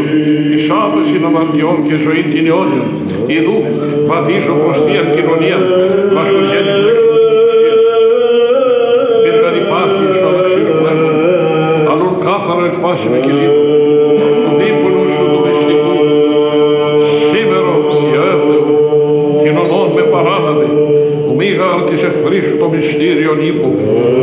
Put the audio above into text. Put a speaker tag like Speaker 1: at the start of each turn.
Speaker 1: εις άφεση αμαρτιών και ζωή την αιώνιον. Ιδού βαδίζω προς Θείαν κοινωνίαν, μας προγέννει φλέξου την ουσία. Μην δεν υπάρχει εις οδεξίους πνεύμων, αλλον κάθαρο εκ πάση με κυλίδου, του δίπολου σου του μυστικού, σήμερο Υιέ Θεού, κοινωνών με παράλαβε, ο μήγαρ της εχθρής σου το μυστήριον ύπο,